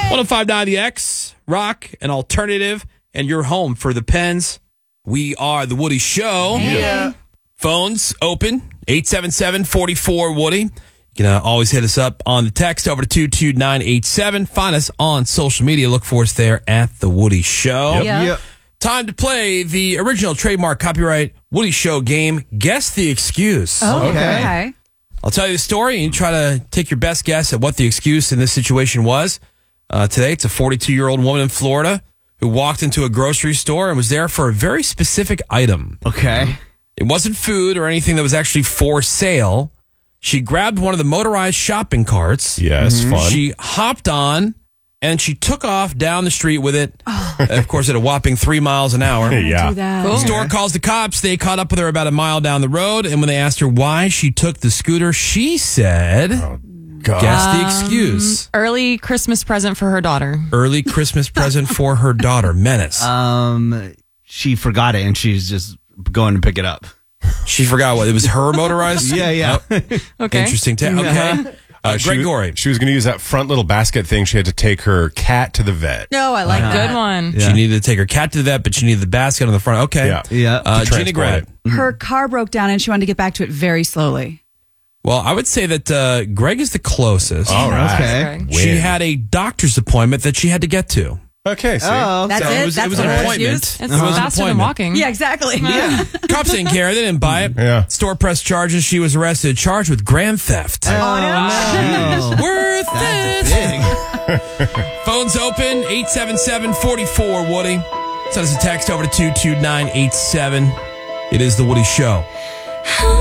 105.9 The X, rock, and alternative, and your home for the Pens. We are The Woody Show. Yeah. Phones open, 877-44-WOODY. You can always hit us up on the text over to 22987. Find us on social media. Look for us there at The Woody Show. Yep. Time to play the original trademark copyright Woody Show game, Guess the Excuse. Okay. I'll tell you the story, and you try to take your best guess at what the excuse in this situation was. Today, it's a 42-year-old woman in Florida who walked into a grocery store and was there for a very specific item. Okay. It wasn't food or anything that was actually for sale. She grabbed one of the motorized shopping carts. Yes, fun. She hopped on, and she took off down the street with it, of course, at a whopping 3 miles an hour. Yeah. The store calls the cops. They caught up with her about a mile down the road, and when they asked her why she took the scooter, she said, God. guess the excuse. Early Christmas present for her daughter. Early Christmas present for her daughter, Menace. She forgot it and she's just going to pick it up. She forgot what, it was her motorized? Yeah. Okay. Interesting. Okay. Greg Gorey. She was going to use that front little basket thing. She had to take her cat to the vet. No, I like that. Good one. She needed to take her cat to the vet, but she needed the basket on the front. Okay. Yeah. Gina To transport Grad. it. Her car broke down and she wanted to get back to it very slowly. Well, I would say that Greg is the closest. All right. Okay. She Win. had a doctor's appointment that she had to get to. Okay, see. Oh, That's So it. it was That's an her appointment. excuse? It's It was an faster than appointment. walking. Yeah, exactly. Cops didn't care. They didn't buy it. Yeah. Store pressed charges. She was arrested, charged with grand theft. Worth it. Phones open, 877-44-WOODY. Send us a text over to 22987. It is The Woody Show.